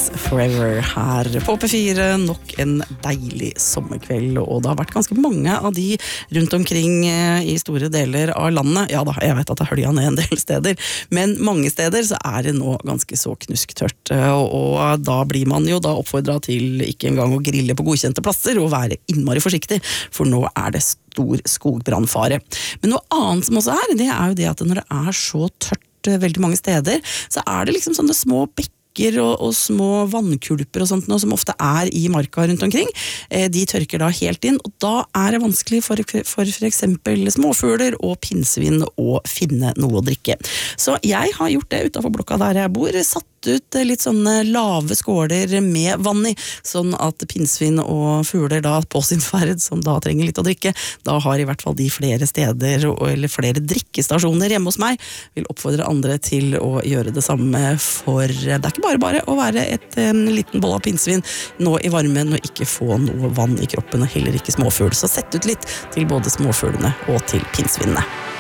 Forever her på P4, nok en deilig sommerkveld, og det har vært ganske mange av de rundt omkring i store deler av landet. Ja da, jeg vet at det hølja ned en del steder, men mange steder så er det nå ganske så knusktørt, og da blir man jo da oppfordret til ikke engang å grille på godkjente plasser og være innmari forsiktig, for nå er det stor skogbrannfare. Men noe annet som også det er jo det at når det er så tørt veldig mange steder, så er det liksom sånne små bekker og små vannkulper og sånt, noe som ofte er i marka rundt omkring. De tørker da helt inn, og da er det vanskelig for eksempel småfugler og pinnsvin å finne noe å drikke. Så jeg har gjort det utenfor blokka der jeg bor, satt ut litt sånne lave skåler med vann i, sånn at pinnsvin og fugler da på sin ferd, som da trenger litt å drikke, da har i hvert fall de flere steder eller flere drikkestasjoner hjemme hos meg. Vil oppfordre andre til å gjøre det samme, for det er ikke bare å være en liten boll av pinnsvin nå i varmen og ikke få noe vann i kroppen, og heller ikke småfugl. Så sett ut litt til både småfuglene og til pinnsvinene.